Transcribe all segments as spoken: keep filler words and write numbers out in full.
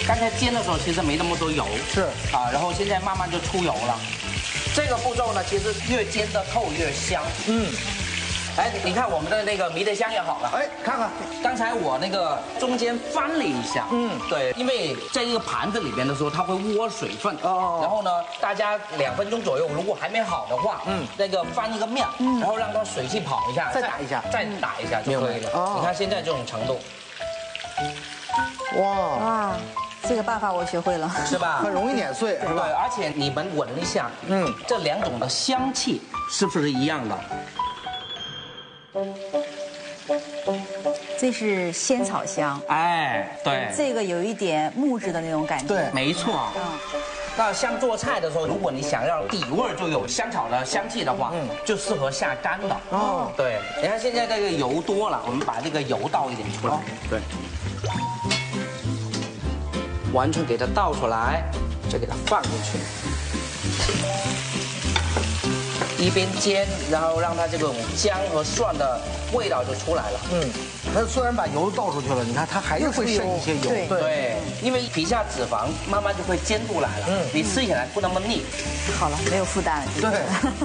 刚才煎的时候其实没那么多油， 是啊，然后现在慢慢就出油了。这个步骤呢，其实越煎得透越香。嗯。哎，你看我们的那个迷迭香也好了。 哎，看看， 刚才我那个中间翻了一下。嗯，对，因为在一个盘子里边的时候，它会窝水分。哦。然后呢，大家两分钟左右，如果还没好的话，嗯，那个翻一个面，然后让它水汽跑一下， 再打一下， 再打一下就可以了。哦。你看现在这种程度。 哇哇，这个办法我学会了， 是吧？ 很容易碾碎，是吧？ 对，而且你们闻一下，嗯，这两种的香气是不是一样的？ 这是仙草香， 哎，对， 这个有一点木质的那种感觉， 对， 没错。嗯，那像做菜的时候，如果你想要底味就有香草的香气的话，嗯，就适合下干的。哦，对，你看现在这个油多了，我们把这个油倒一点出来，对，完全给它倒出来，就给它放进去。一边煎，然后让它这种姜和蒜的味道就出来了。嗯， 它虽然把油倒出去了，你看它还是会渗一些油。 对对，因为皮下脂肪慢慢就会煎出来了。嗯，你吃起来不那么腻。 好了，没有负担了。 对。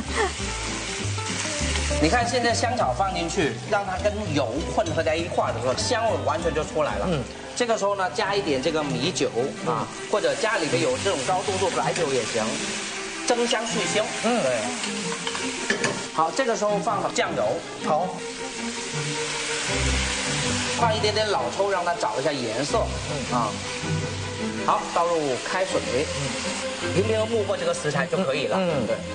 你看现在香草放进去，让它跟油混合在一块的时候，香味完全就出来了。嗯，这个时候呢，加一点这个米酒啊，或者家里边有这种高度数白酒也行。增香去腥，嗯，对。好，这个时候放酱油， 好， 放一点点老抽，让它找一下颜色，嗯啊。好，倒入开水，嗯，平平和木过这个食材就可以了，嗯，对。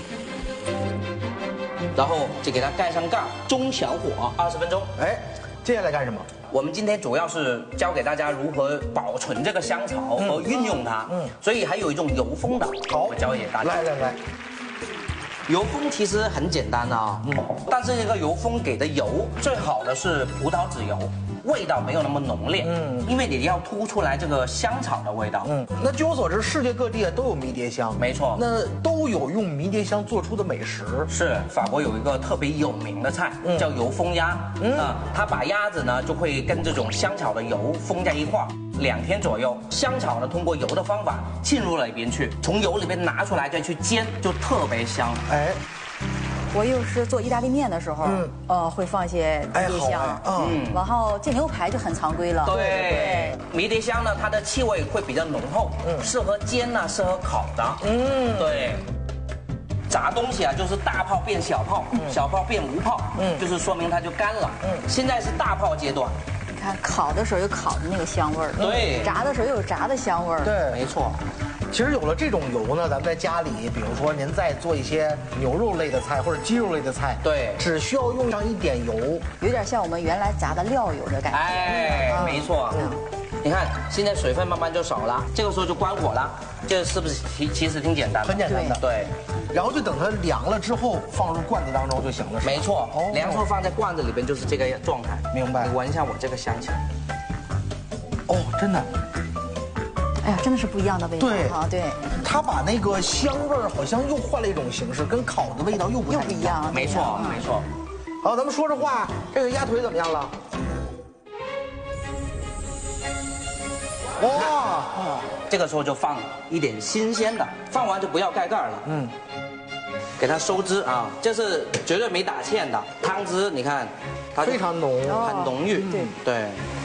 然后就给它盖上盖，中小火二十分钟。 哎，接下来干什么？ 我们今天主要是教给大家如何保存这个香草和运用它，嗯，所以还有一种油封的，好，我教给大家。 来来来， 油封其实很简单的啊，嗯，但是这个油封给的油最好的是葡萄籽油，味道没有那么浓烈，嗯，因为你要突出来这个香草的味道， 嗯。那据我所知，世界各地都有迷迭香， 没错， 那都有用迷迭香做出的美食。 是，法国有一个特别有名的菜，叫油封鸭，嗯啊，它把鸭子呢就会跟这种香草的油封在一块儿。两天左右，香草呢通过油的方法进入了里边去，从油里边拿出来再去煎，就特别香。哎， 我又是做意大利面的时候，嗯，呃，会放一些迷迭香，嗯，然后煎牛排就很常规了。 对，迷迭香呢，它的气味会比较浓厚，嗯，适合煎呢，适合烤的，嗯，对。炸东西啊，就是大泡变小泡，小泡变无泡，嗯，就是说明它就干了。嗯，现在是大泡阶段。 你看，烤的时候有烤的那个香味儿， 对； 炸的时候又有炸的香味儿， 对， 没错。 其实有了这种油呢，咱们在家里，比如说您在做一些牛肉类的菜或者鸡肉类的菜， 对， 只需要用上一点油， 有点像我们原来炸的料油的感觉。 哎，没错。你看，现在水分慢慢就少了，这个时候就关火了，这是不是其其实挺简单的？ 很简单的， 对。 然后就等它凉了之后放入罐子当中就行了。 没错，凉之后放在罐子里边就是这个状态。 明白。 你闻一下我这个香气。 哦，真的。 哎呀，真的是不一样的味道。对啊，对。 它把那个香味儿好像又换了一种形式，跟烤的味道又不太一样。 没错，没错。 好，咱们说实话，这个鸭腿怎么样了？哇， 这个时候就放一点新鲜的，放完就不要盖盖了。嗯，给它收汁啊，这是绝对没打芡的汤汁，你看，它非常浓， 很浓郁。对对。